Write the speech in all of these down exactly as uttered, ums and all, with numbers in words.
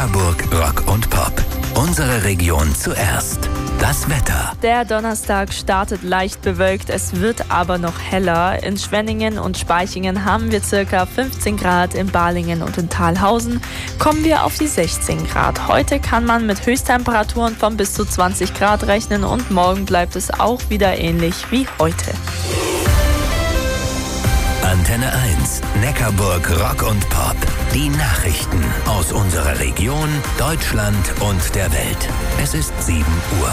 Neckarburg Rock und Pop. Unsere Region zuerst. Das Wetter. Der Donnerstag startet leicht bewölkt, es wird aber noch heller. In Schwenningen und Spaichingen haben wir ca. fünfzehn Grad, in Balingen und in Thalhausen kommen wir auf die sechzehn Grad. Heute kann man mit Höchsttemperaturen von bis zu zwanzig Grad rechnen und morgen bleibt es auch wieder ähnlich wie heute. Antenne eins, Neckarburg Rock und Pop. Die Nachrichten aus unserer Region, Deutschland und der Welt. Es ist sieben Uhr.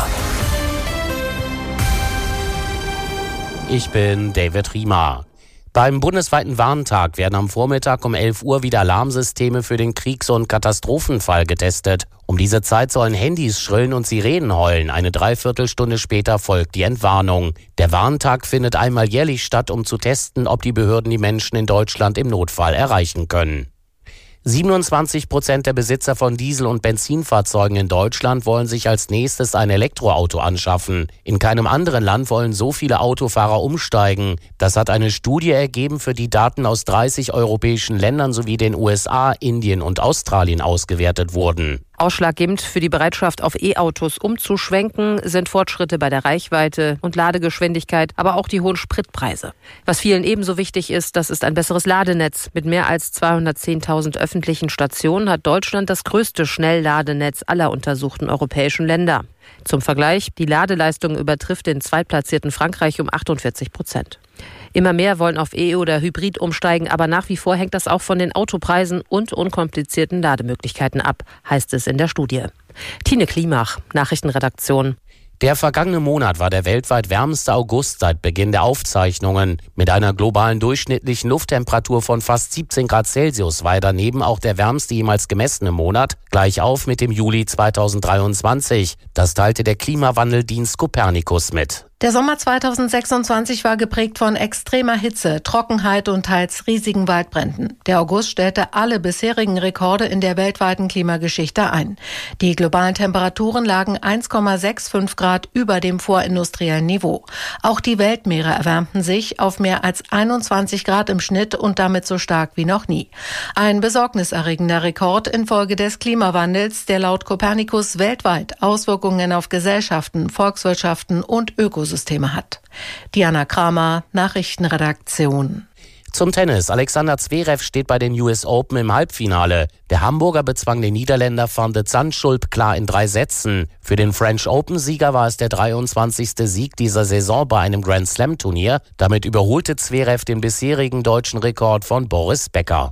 Ich bin David Riemer. Beim bundesweiten Warntag werden am Vormittag um elf Uhr wieder Alarmsysteme für den Kriegs- und Katastrophenfall getestet. Um diese Zeit sollen Handys schrillen und Sirenen heulen. Eine Dreiviertelstunde später folgt die Entwarnung. Der Warntag findet einmal jährlich statt, um zu testen, ob die Behörden die Menschen in Deutschland im Notfall erreichen können. siebenundzwanzig Prozent der Besitzer von Diesel- und Benzinfahrzeugen in Deutschland wollen sich als nächstes ein Elektroauto anschaffen. In keinem anderen Land wollen so viele Autofahrer umsteigen. Das hat eine Studie ergeben, für die Daten aus dreißig europäischen Ländern sowie den U S A, Indien und Australien ausgewertet wurden. Ausschlaggebend für die Bereitschaft, auf E-Autos umzuschwenken, sind Fortschritte bei der Reichweite und Ladegeschwindigkeit, aber auch die hohen Spritpreise. Was vielen ebenso wichtig ist, das ist ein besseres Ladenetz. Mit mehr als zweihundertzehntausend öffentlichen Stationen hat Deutschland das größte Schnellladenetz aller untersuchten europäischen Länder. Zum Vergleich, die Ladeleistung übertrifft den zweitplatzierten Frankreich um achtundvierzig Prozent. Immer mehr wollen auf E- oder Hybrid umsteigen, aber nach wie vor hängt das auch von den Autopreisen und unkomplizierten Lademöglichkeiten ab, heißt es in der Studie. Tine Klimach, Nachrichtenredaktion. Der vergangene Monat war der weltweit wärmste August seit Beginn der Aufzeichnungen. Mit einer globalen durchschnittlichen Lufttemperatur von fast siebzehn Grad Celsius war er daneben auch der wärmste jemals gemessene Monat, gleich auf mit dem Juli zweitausenddreiundzwanzig. Das teilte der Klimawandeldienst Copernicus mit. Der Sommer zweitausendsechsundzwanzig war geprägt von extremer Hitze, Trockenheit und teils riesigen Waldbränden. Der August stellte alle bisherigen Rekorde in der weltweiten Klimageschichte ein. Die globalen Temperaturen lagen eins Komma fünfundsechzig Grad über dem vorindustriellen Niveau. Auch die Weltmeere erwärmten sich auf mehr als einundzwanzig Grad im Schnitt und damit so stark wie noch nie. Ein besorgniserregender Rekord infolge des Klimawandels, der laut Copernicus weltweit Auswirkungen auf Gesellschaften, Volkswirtschaften und Ökosysteme hat. Diana Kramer, Nachrichtenredaktion. Zum Tennis. Alexander Zverev steht bei den U S Open im Halbfinale. Der Hamburger bezwang den Niederländer Van de Zandschulp klar in drei Sätzen. Für den French Open-Sieger war es der dreiundzwanzigste Sieg dieser Saison bei einem Grand-Slam-Turnier. Damit überholte Zverev den bisherigen deutschen Rekord von Boris Becker.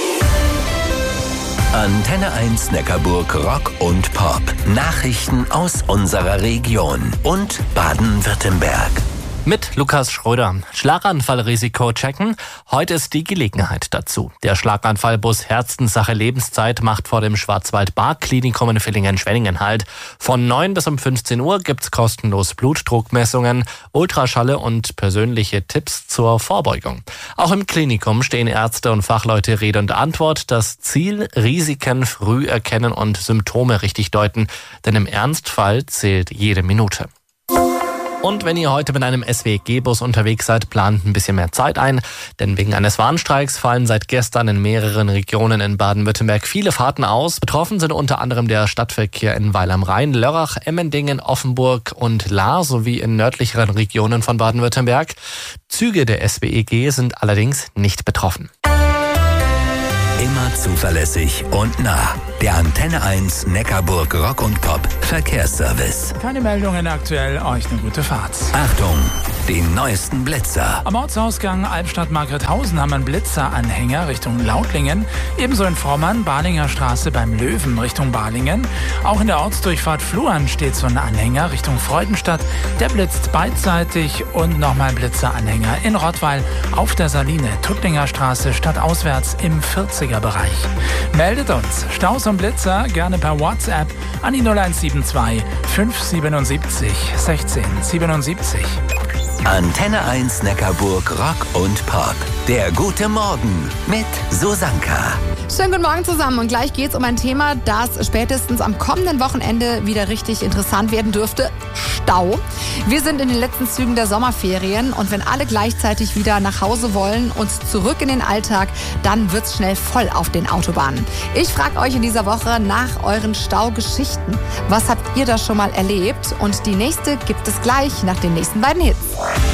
Antenne eins Neckarburg Rock und Pop. Nachrichten aus unserer Region und Baden-Württemberg. Mit Lukas Schröder. Schlaganfallrisiko checken. Heute ist die Gelegenheit dazu. Der Schlaganfallbus Herzenssache Lebenszeit macht vor dem Schwarzwald-Bar-Klinikum in Villingen-Schwenningen Halt. Von neun bis um fünfzehn Uhr gibt's kostenlos Blutdruckmessungen, Ultraschalle und persönliche Tipps zur Vorbeugung. Auch im Klinikum stehen Ärzte und Fachleute Rede und Antwort. Das Ziel: Risiken früh erkennen und Symptome richtig deuten. Denn im Ernstfall zählt jede Minute. Und wenn ihr heute mit einem S W G-Bus unterwegs seid, plant ein bisschen mehr Zeit ein. Denn wegen eines Warnstreiks fallen seit gestern in mehreren Regionen in Baden-Württemberg viele Fahrten aus. Betroffen sind unter anderem der Stadtverkehr in Weil am Rhein, Lörrach, Emmendingen, Offenburg und Lahr sowie in nördlicheren Regionen von Baden-Württemberg. Züge der S W E G sind allerdings nicht betroffen. Immer zuverlässig und nah. Der Antenne eins Neckarburg Rock und Pop Verkehrsservice. Keine Meldungen aktuell, euch eine gute Fahrt. Achtung, die neuesten Blitzer. Am Ortsausgang Albstadt-Margrethausen haben wir einen Blitzeranhänger Richtung Lautlingen. Ebenso in Frommern, Balinger Straße beim Löwen Richtung Balingen. Auch in der Ortsdurchfahrt Fluern steht so ein Anhänger Richtung Freudenstadt. Der blitzt beidseitig und nochmal ein Blitzeranhänger in Rottweil auf der Saline Tuttlinger Straße stadtauswärts im vierziger Bereich. Meldet uns Staus und Blitzer gerne per WhatsApp an die null eins sieben zwei fünf sieben sieben sechzehn siebenundsiebzig. Antenne eins Neckarburg Rock und Pop. Der gute Morgen mit Susanka. Schönen guten Morgen zusammen und gleich geht's um ein Thema, das spätestens am kommenden Wochenende wieder richtig interessant werden dürfte. Stau. Wir sind in den letzten Zügen der Sommerferien und wenn alle gleichzeitig wieder nach Hause wollen und zurück in den Alltag, dann wird's schnell voll auf den Autobahnen. Ich frage euch in dieser Woche nach euren Staugeschichten. Was habt ihr da schon mal erlebt? Und die nächste gibt es gleich nach den nächsten beiden Hits.